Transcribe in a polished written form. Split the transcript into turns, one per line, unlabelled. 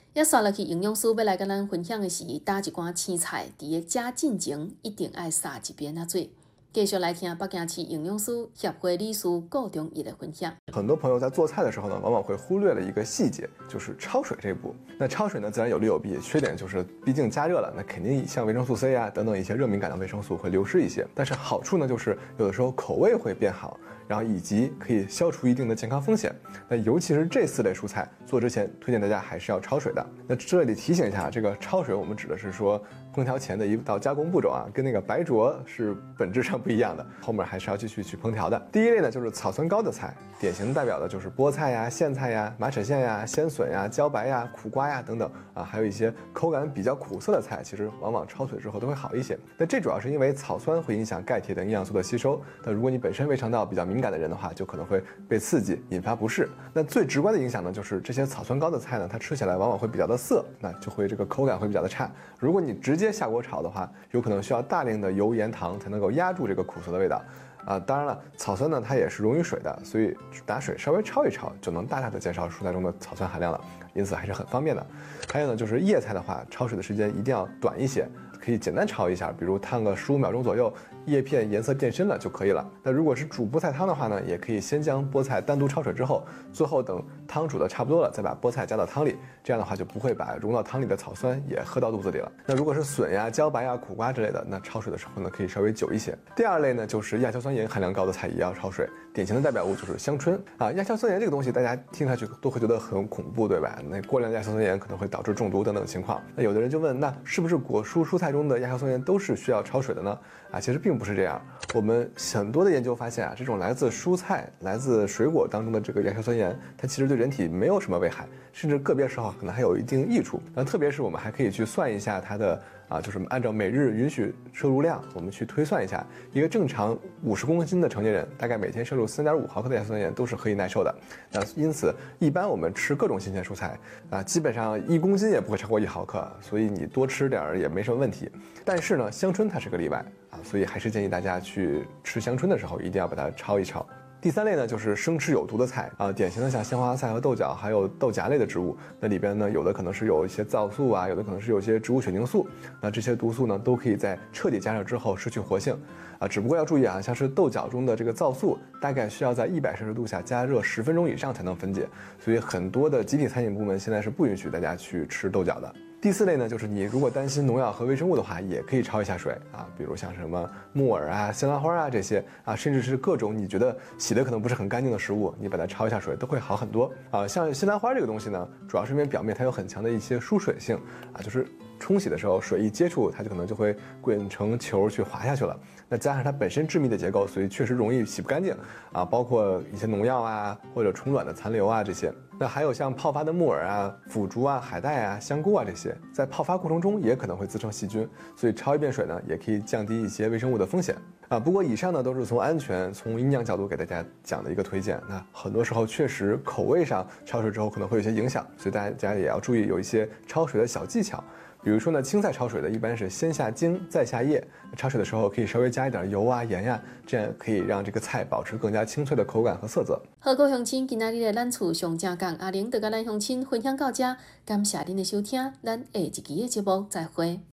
也刷落去，营养师要来跟咱分享的是打一罐青菜，伫个加进前一定爱撒一边仔做。继续来听北京市营养师协会理事顾忠义的分享。
很多朋友在做菜的时候呢，往往会忽略了一个细节，就是焯水这一步。那焯水呢，自然有利有弊，缺点就是毕竟加热了，那肯定像维生素 C 啊等等一些热敏感的维生素会流失一些。但是好处呢，就是有的时候口味会变好，然后以及可以消除一定的健康风险。那尤其是这4类蔬菜做之前，推荐大家还是要焯水的。那这里提醒一下，这个焯水我们指的是说烹调前的一道加工步骤啊，跟那个白灼是本质上不一样的，后面还是要继续去烹调的。第一类呢，就是草酸高的菜，典型代表的就是菠菜呀、苋菜呀、马齿苋呀、鲜笋呀、茭白呀、苦瓜呀等等啊，还有一些口感比较苦涩的菜，其实往往焯水之后都会好一些。那这主要是因为草酸会影响钙铁等营养素的吸收，那如果你本身胃肠道比较敏感的人的话，就可能会被刺激，引发不适。那最直观的影响呢，就是这些草酸高的菜呢，它吃起来往往会比较的涩，那就会这个口感会比较的差。如果你直接下锅炒的话，有可能需要大量的油盐糖才能够压住这个苦涩的味道。当然了，草酸呢它也是溶于水的，所以拿水稍微焯一焯就能大大的减少蔬菜中的草酸含量了，因此还是很方便的。还有呢，就是叶菜的话，焯水的时间一定要短一些，可以简单焯一下，比如烫个15秒钟左右，叶片颜色变深了就可以了。那如果是煮菠菜汤的话呢，也可以先将菠菜单独焯水之后，最后等汤煮的差不多了，再把菠菜加到汤里，这样的话就不会把融到汤里的草酸也喝到肚子里了。那如果是笋呀、茭白呀、苦瓜之类的，那焯水的时候呢，可以稍微久一些。第二类呢，就是亚硝酸盐含量高的菜也要焯水，典型的代表物就是香椿啊。亚硝酸盐这个东西，大家听下去都会觉得很恐怖，对吧？那过量的亚硝酸盐可能会导致中毒等等情况。那有的人就问，那是不是果蔬蔬菜中的亚硝酸盐都是需要焯水的呢？其实并不是这样。我们很多的研究发现这种来自蔬菜、来自水果当中的这个亚硝酸盐，它其实对人体没有什么危害，甚至个别时候可能还有一定益处。那特别是我们还可以去算一下它的就是按照每日允许摄入量，我们去推算一下，一个正常50公斤的成年人，大概每天摄入3.5毫克的亚硝酸盐都是可以耐受的。那因此，一般我们吃各种新鲜蔬菜基本上1公斤也不会超过1毫克，所以你多吃点也没什么问题。但是呢，香椿它是个例外所以还是建议大家去吃香椿的时候，一定要把它焯一焯。第3类呢，就是生吃有毒的菜典型的像鲜花菜和豆角，还有豆荚类的植物，那里边呢有的可能是有一些皂素有的可能是有一些植物血凝素，那这些毒素呢都可以在彻底加热之后失去活性只不过要注意像是豆角中的这个皂素，大概需要在100摄氏度下加热10分钟以上才能分解，所以很多的集体餐饮部门现在是不允许大家去吃豆角的。第4类呢，就是你如果担心农药和微生物的话，也可以焯一下水比如像什么木耳西兰花这些甚至是各种你觉得洗的可能不是很干净的食物，你把它焯一下水都会好很多像西兰花这个东西呢，主要是因为表面它有很强的一些疏水性就是冲洗的时候水一接触，它就可能就会滚成球去滑下去了。那加上它本身致密的结构，所以确实容易洗不干净包括一些农药或者虫卵的残留这些。那还有像泡发的木耳腐竹海带香菇这些，在泡发过程中也可能会滋生细菌，所以焯一遍水呢，也可以降低一些微生物的风险不过以上呢都是从安全、从营养角度给大家讲的一个推荐。那很多时候确实口味上焯水之后可能会有些影响，所以大家也要注意有一些焯水的小技巧。比如说呢，青菜焯水的一般是先下茎再下叶，焯水的时候可以稍微加一点油盐这样可以让这个菜保持更加清脆的口感和色泽。
好，各位乡亲，今仔日的咱厝上正讲阿玲就跟咱乡亲分享到这，感谢您的收听，咱下一期的节目再会。